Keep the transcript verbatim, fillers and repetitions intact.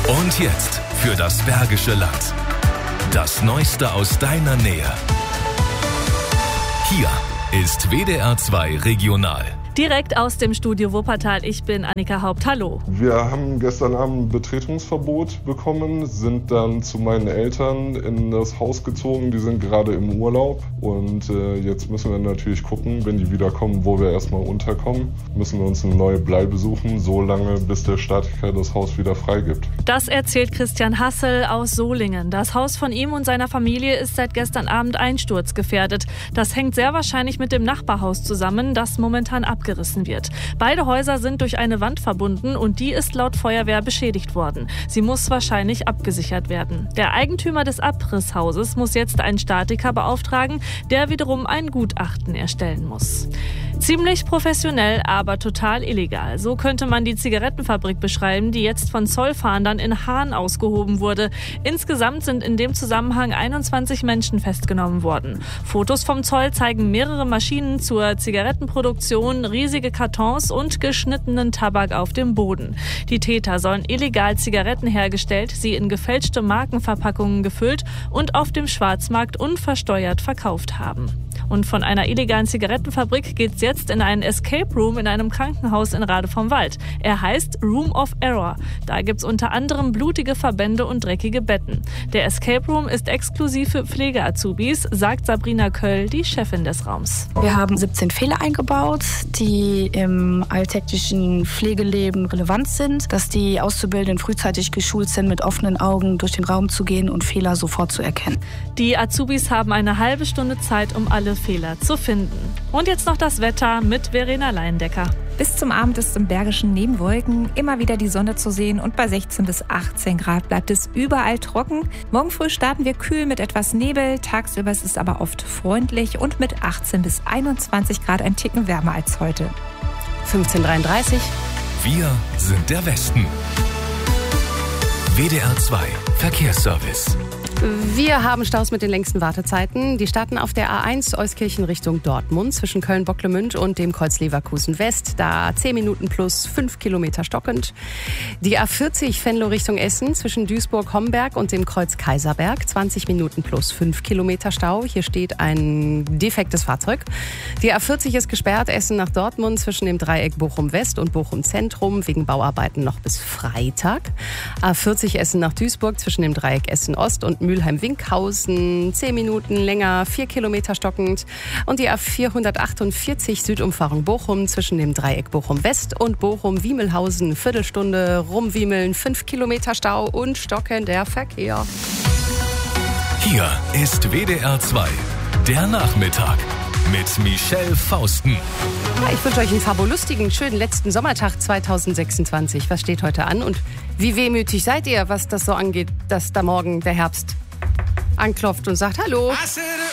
Und jetzt für das Bergische Land. Das Neueste aus deiner Nähe. Hier ist W D R zwei Regional. Direkt aus dem Studio Wuppertal, ich bin Annika Haupt. Hallo. Wir haben gestern Abend ein Betretungsverbot bekommen, sind dann zu meinen Eltern in das Haus gezogen, die sind gerade im Urlaub und äh, jetzt müssen wir natürlich gucken, wenn die wiederkommen, wo wir erstmal unterkommen, müssen wir uns eine neue Bleibe suchen, so lange bis der Statiker das Haus wieder freigibt. Das erzählt Christian Hassel aus Solingen. Das Haus von ihm und seiner Familie ist seit gestern Abend einsturzgefährdet. Das hängt sehr wahrscheinlich mit dem Nachbarhaus zusammen, das momentan abgerissen wird. Beide Häuser sind durch eine Wand verbunden und die ist laut Feuerwehr beschädigt worden. Sie muss wahrscheinlich abgesichert werden. Der Eigentümer des Abrisshauses muss jetzt einen Statiker beauftragen, der wiederum ein Gutachten erstellen muss. Ziemlich professionell, aber total illegal. So könnte man die Zigarettenfabrik beschreiben, die jetzt von Zollfahndern in Haan ausgehoben wurde. Insgesamt sind in dem Zusammenhang einundzwanzig Menschen festgenommen worden. Fotos vom Zoll zeigen mehrere Maschinen zur Zigarettenproduktion, riesige Kartons und geschnittenen Tabak auf dem Boden. Die Täter sollen illegal Zigaretten hergestellt, sie in gefälschte Markenverpackungen gefüllt und auf dem Schwarzmarkt unversteuert verkauft haben. Und von einer illegalen Zigarettenfabrik geht's jetzt in einen Escape Room in einem Krankenhaus in Rade vom Wald. Er heißt Room of Error. Da gibt's unter anderem blutige Verbände und dreckige Betten. Der Escape Room ist exklusiv für Pflege-Azubis, sagt Sabrina Köll, die Chefin des Raums. Wir haben siebzehn Fehler eingebaut, die im alltäglichen Pflegeleben relevant sind, dass die Auszubildenden frühzeitig geschult sind, mit offenen Augen durch den Raum zu gehen und Fehler sofort zu erkennen. Die Azubis haben eine halbe Stunde Zeit, um alle Fehler zu finden. Und jetzt noch das Wetter mit Verena Leindecker. Bis zum Abend ist im Bergischen neben Wolken immer wieder die Sonne zu sehen und bei sechzehn bis achtzehn Grad bleibt es überall trocken. Morgen früh starten wir kühl mit etwas Nebel, tagsüber ist es aber oft freundlich und mit achtzehn bis einundzwanzig Grad ein Ticken wärmer als heute. fünfzehn Uhr dreiunddreißig. Wir sind der Westen. W D R zwei Verkehrsservice. Wir haben Staus mit den längsten Wartezeiten. Die starten auf der A eins Euskirchen Richtung Dortmund zwischen Köln-Bocklemünd und dem Kreuz Leverkusen West. Da zehn Minuten plus fünf Kilometer stockend. Die A vierzig Venlo Richtung Essen zwischen Duisburg-Homberg und dem Kreuz Kaiserberg. zwanzig Minuten plus fünf Kilometer Stau. Hier steht ein defektes Fahrzeug. Die A vierzig ist gesperrt. Essen nach Dortmund zwischen dem Dreieck Bochum West und Bochum Zentrum wegen Bauarbeiten noch bis Freitag. A vierzig Essen nach Duisburg zwischen dem Dreieck Essen Ost und Mülheim-Winkhausen, zehn Minuten länger, vier Kilometer stockend. Und die A vierhundertachtundvierzig Südumfahrung Bochum zwischen dem Dreieck Bochum West und Bochum-Wiemelhausen, Viertelstunde rumwiemeln, fünf Kilometer Stau und stockender Verkehr. Hier ist W D R zwei, der Nachmittag mit Michelle Fausten. Ja, ich wünsche euch einen fabulustigen, schönen letzten Sommertag zweitausendsechsundzwanzig. Was steht heute an und wie wehmütig seid ihr, was das so angeht, dass da morgen der Herbst anklopft und sagt Hallo?